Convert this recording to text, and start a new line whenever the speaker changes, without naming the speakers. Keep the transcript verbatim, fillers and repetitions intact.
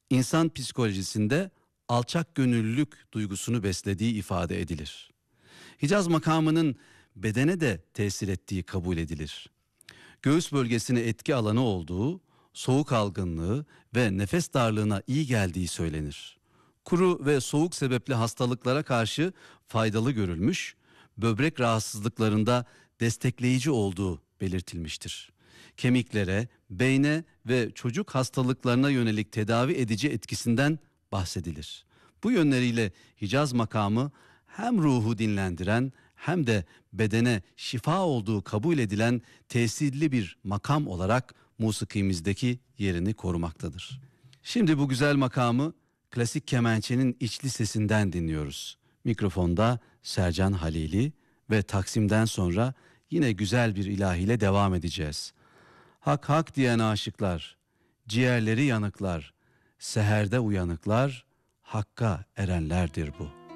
insan psikolojisinde alçak gönüllülük duygusunu beslediği ifade edilir. Hicaz makamının bedene de tesir ettiği kabul edilir. Göğüs bölgesine etki alanı olduğu, soğuk algınlığı ve nefes darlığına iyi geldiği söylenir. Kuru ve soğuk sebepli hastalıklara karşı faydalı görülmüş, böbrek rahatsızlıklarında destekleyici olduğu belirtilmiştir. Kemiklere, beyne ve çocuk hastalıklarına yönelik tedavi edici etkisinden bahsedilir. Bu yönleriyle Hicaz makamı hem ruhu dinlendiren hem de bedene şifa olduğu kabul edilen tesirli bir makam olarak musikimizdeki yerini korumaktadır. Şimdi bu güzel makamı klasik kemençenin içli sesinden dinliyoruz. Mikrofonda Sercan Halili ve Taksim'den sonra yine güzel bir ilahiyle devam edeceğiz. Hak hak diyen aşıklar, ciğerleri yanıklar, seherde uyanıklar, hakka erenlerdir bu.